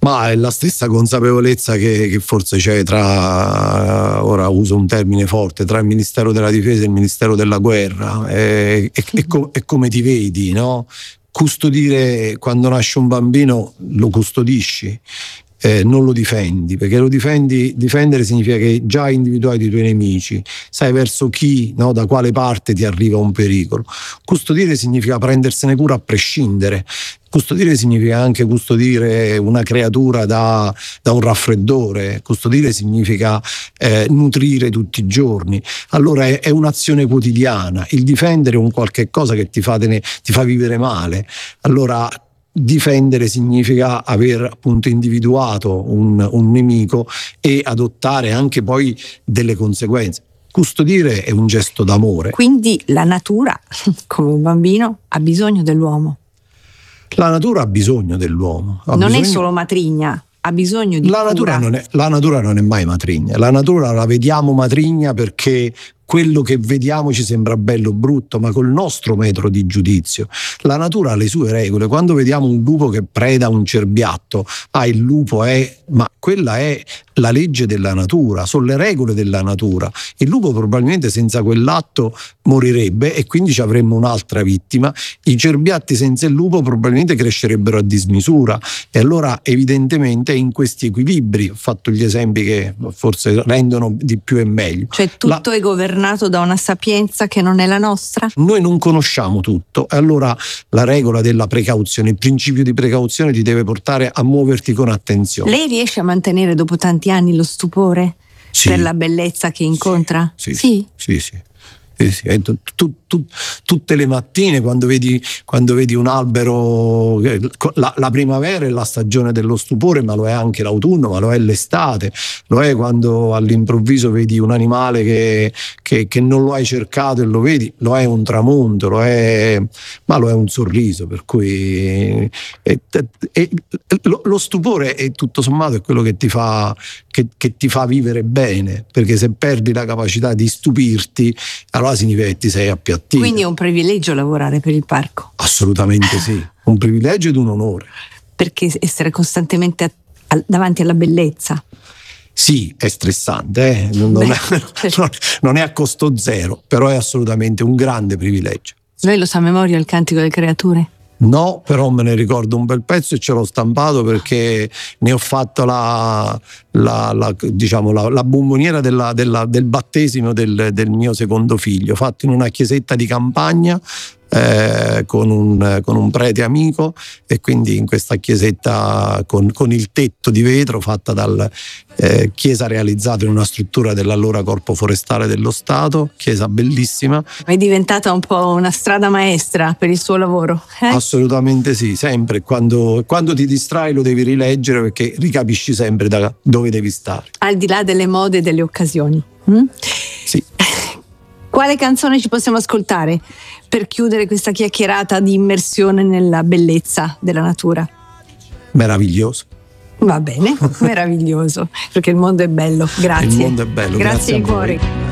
Ma è la stessa consapevolezza che forse c'è tra, ora uso un termine forte, tra il Ministero della Difesa e il Ministero della Guerra, è come ti vedi, no? Custodire, quando nasce un bambino lo custodisci, non lo difendi, perché difendere significa che già hai individuato i tuoi nemici, sai verso chi, no, da quale parte ti arriva un pericolo. Custodire significa prendersene cura a prescindere. Custodire significa anche custodire una creatura da un raffreddore. Custodire significa nutrire tutti i giorni. Allora è un'azione quotidiana. Il difendere è un qualche cosa che ti fa vivere male. Allora difendere significa aver appunto individuato un nemico e adottare anche poi delle conseguenze. Custodire è un gesto d'amore. Quindi la natura, come un bambino, ha bisogno dell'uomo. La natura ha bisogno dell'uomo. Non è solo matrigna, ha bisogno di la natura cura. La natura non è mai matrigna. La natura la vediamo matrigna perché quello che vediamo ci sembra bello o brutto, ma col nostro metro di giudizio. La natura ha le sue regole. Quando vediamo un lupo che preda un cerbiatto, il lupo è... ma quella è la legge della natura, sono le regole della natura. Il lupo probabilmente senza quell'atto morirebbe e quindi ci avremmo un'altra vittima. I cerbiatti senza il lupo probabilmente crescerebbero a dismisura, e allora evidentemente in questi equilibri, ho fatto gli esempi che forse rendono di più e meglio. Cioè tutto è governato da una sapienza che non è la nostra? Noi non conosciamo tutto, e allora la regola della precauzione, il principio di precauzione ti deve portare a muoverti con attenzione. Lei riesce a mantenere dopo tanti anni lo stupore? Sì. Per la bellezza che incontra? Sì. Tutte le mattine quando vedi un albero, la primavera è la stagione dello stupore, ma lo è anche l'autunno, ma lo è l'estate, lo è quando all'improvviso vedi un animale che non lo hai cercato e lo vedi, lo è un tramonto, ma lo è un sorriso, per cui lo stupore è tutto sommato è quello che ti fa vivere bene, perché se perdi la capacità di stupirti, allora significa che ti sei appiattito. Quindi è un privilegio lavorare per il parco? Assolutamente sì, un privilegio ed un onore. Perché essere costantemente davanti alla bellezza? Sì, è stressante, non è a costo zero, però è assolutamente un grande privilegio. Lei lo sa a memoria il Cantico delle Creature? No, però me ne ricordo un bel pezzo e ce l'ho stampato perché ne ho fatto la bomboniera del battesimo del mio secondo figlio, fatto in una chiesetta di campagna con un prete amico, e quindi in questa chiesetta con il tetto di vetro, fatta dal chiesa realizzata in una struttura dell'allora Corpo Forestale dello Stato, chiesa bellissima. È diventata un po' una strada maestra per il suo lavoro? Assolutamente sì, sempre. Quando ti distrai lo devi rileggere, perché ricapisci sempre da dove devi stare. Al di là delle mode e delle occasioni. Sì. Quale canzone ci possiamo ascoltare per chiudere questa chiacchierata di immersione nella bellezza della natura? Meraviglioso. Va bene, meraviglioso, perché il mondo è bello. Grazie. Il mondo è bello. Grazie di cuore.